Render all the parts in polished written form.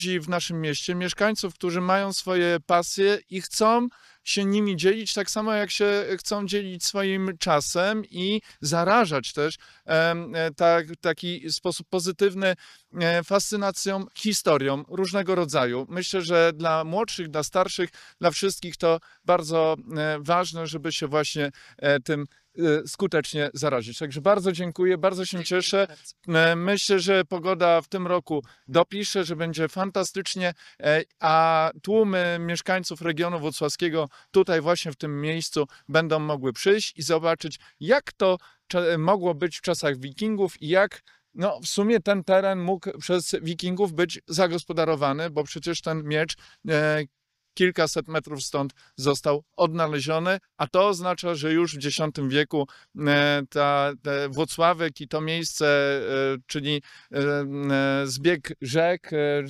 ludzi w naszym mieście, mieszkańców, którzy mają swoje pasje i chcą się nimi dzielić, tak samo jak się chcą dzielić swoim czasem i zarażać też taki sposób pozytywny fascynacją historią różnego rodzaju. Myślę, że dla młodszych, dla starszych, dla wszystkich to bardzo ważne, żeby się właśnie tym skutecznie zarazić. Także bardzo dziękuję, bardzo się cieszę. Myślę, że pogoda w tym roku dopisze, że będzie fantastycznie, a tłumy mieszkańców regionu włocławskiego tutaj właśnie w tym miejscu będą mogły przyjść i zobaczyć, jak to mogło być w czasach wikingów i jak w sumie ten teren mógł przez wikingów być zagospodarowany, bo przecież ten miecz kilkaset metrów stąd został odnaleziony, a to oznacza, że już w X wieku Włocławek i to miejsce, czyli zbieg rzek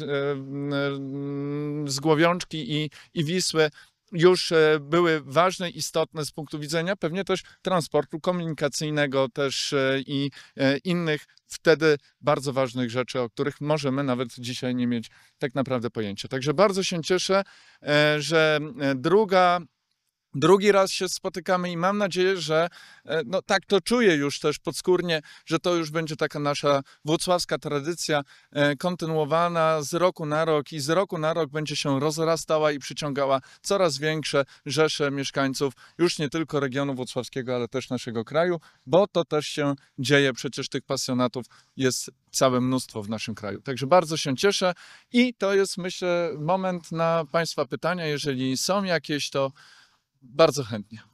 z Głowiączki i Wisły, już były ważne, istotne z punktu widzenia pewnie też transportu komunikacyjnego też i innych wtedy bardzo ważnych rzeczy, o których możemy nawet dzisiaj nie mieć tak naprawdę pojęcia. Także bardzo się cieszę, że drugi raz się spotykamy i mam nadzieję, że tak to czuję już też podskórnie, że to już będzie taka nasza włocławska tradycja kontynuowana z roku na rok i z roku na rok będzie się rozrastała i przyciągała coraz większe rzesze mieszkańców już nie tylko regionu włocławskiego, ale też naszego kraju, bo to też się dzieje, przecież tych pasjonatów jest całe mnóstwo w naszym kraju. Także bardzo się cieszę i to jest, myślę, moment na Państwa pytania. Jeżeli są jakieś, to bardzo chętnie.